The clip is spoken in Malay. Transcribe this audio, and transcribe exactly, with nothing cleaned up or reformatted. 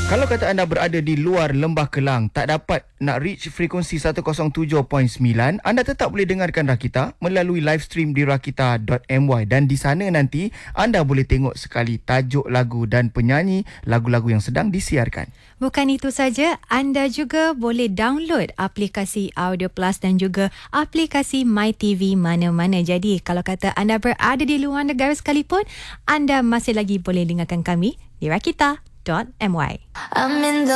Kalau kata anda berada di luar Lembah Kelang, tak dapat nak reach frekuensi seratus tujuh perpuluhan sembilan, anda tetap boleh dengarkan Rakita melalui live stream di rakita dot my, dan di sana nanti anda boleh tengok sekali tajuk lagu dan penyanyi lagu-lagu yang sedang disiarkan. Bukan itu saja, anda juga boleh download aplikasi Audio Plus dan juga aplikasi MyTV mana-mana. Jadi kalau kata anda berada di luar negara sekalipun, anda masih lagi boleh dengarkan kami di rakita dot my. I'm in the